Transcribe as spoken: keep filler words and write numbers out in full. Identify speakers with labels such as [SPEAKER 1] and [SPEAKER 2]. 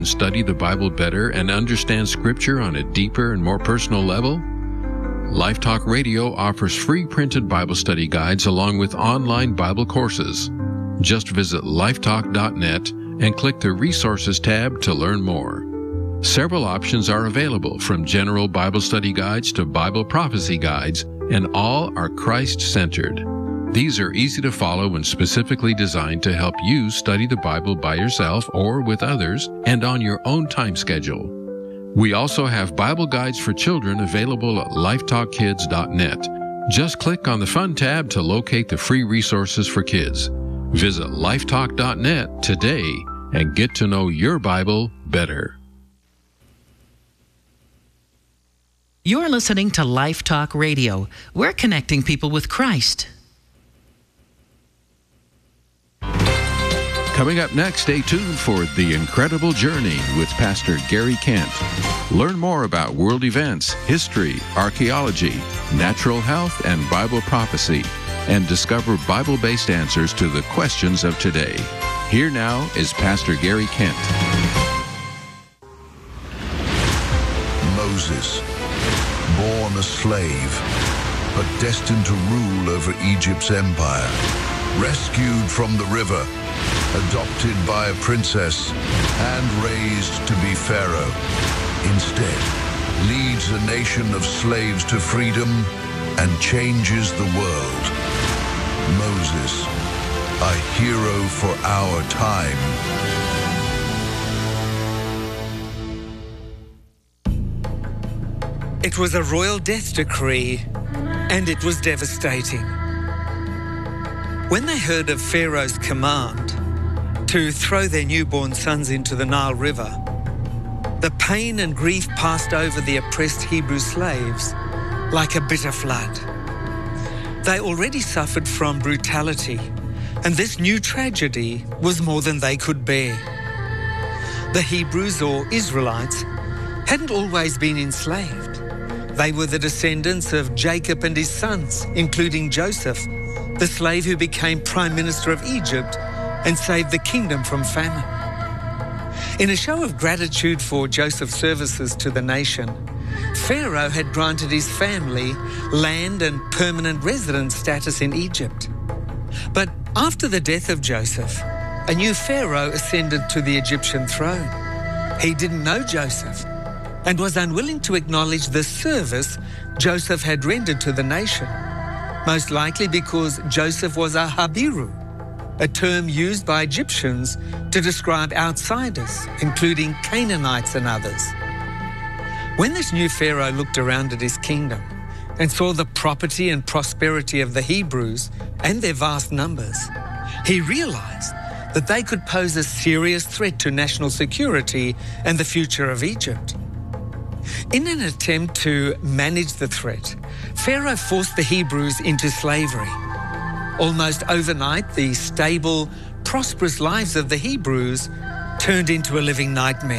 [SPEAKER 1] Study the Bible better and understand Scripture on a deeper and more personal level? LifeTalk Radio offers free printed Bible study guides along with online Bible courses. Just visit lifetalk dot net and click the Resources tab to learn more. Several options are available, from general Bible study guides to Bible prophecy guides, and all are Christ-centered. These are easy to follow and specifically designed to help you study the Bible by yourself or with others and on your own time schedule. We also have Bible guides for children available at lifetalk kids dot net. Just click on the Fun tab to locate the free resources for kids. Visit lifetalk dot net today and get to know your Bible better.
[SPEAKER 2] You're listening to Life Talk Radio. We're connecting people with Christ.
[SPEAKER 1] Coming up next, stay tuned for The Incredible Journey with Pastor Gary Kent. Learn more about world events, history, archaeology, natural health, and Bible prophecy, and discover Bible-based answers to the questions of today. Here now is Pastor Gary Kent.
[SPEAKER 3] Moses, born a slave, but destined to rule over Egypt's empire, rescued from the river, adopted by a princess, and raised to be Pharaoh. Instead, leads a nation of slaves to freedom and changes the world. Moses, a hero for our time.
[SPEAKER 4] It was a royal death decree, and it was devastating. When they heard of Pharaoh's command to throw their newborn sons into the Nile River, the pain and grief passed over the oppressed Hebrew slaves like a bitter flood. They already suffered from brutality, and this new tragedy was more than they could bear. The Hebrews, or Israelites, hadn't always been enslaved. They were the descendants of Jacob and his sons, including Joseph, the slave who became Prime Minister of Egypt and saved the kingdom from famine. In a show of gratitude for Joseph's services to the nation, Pharaoh had granted his family land and permanent residence status in Egypt. But after the death of Joseph, a new Pharaoh ascended to the Egyptian throne. He didn't know Joseph and was unwilling to acknowledge the service Joseph had rendered to the nation, most likely because Joseph was a Habiru, a term used by Egyptians to describe outsiders, including Canaanites and others. When this new Pharaoh looked around at his kingdom and saw the property and prosperity of the Hebrews and their vast numbers, he realized that they could pose a serious threat to national security and the future of Egypt. In an attempt to manage the threat, Pharaoh forced the Hebrews into slavery. Almost overnight, the stable, prosperous lives of the Hebrews turned into a living nightmare.